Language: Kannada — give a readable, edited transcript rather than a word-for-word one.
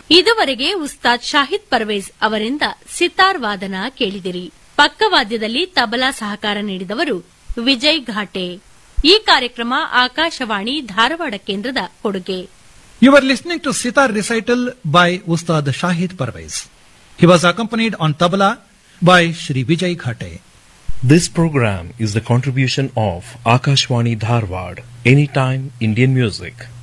ಇದುವರೆಗೆ ಉಸ್ತಾದ್ ಶಾಹಿದ್ ಪರ್ವೇಜ್ ಅವರಿಂದ ಸಿತಾರ್ ವಾದನ ಕೇಳಿದಿರಿ. ಪಕ್ಕವಾದ್ಯದಲ್ಲಿ ತಬಲಾ ಸಹಕಾರ ನೀಡಿದವರು ವಿಜಯ್ ಘಾಟೆ. ಈ ಕಾರ್ಯಕ್ರಮ ಆಕಾಶವಾಣಿ ಧಾರವಾಡ ಕೇಂದ್ರದ ಕೊಡುಗೆ. You were listening to sitar recital by Ustad Shahid Parvez. He was accompanied on tabla by Shri Vijay Ghate. This program is the contribution of Akashwani Dharwad, Anytime Indian Music.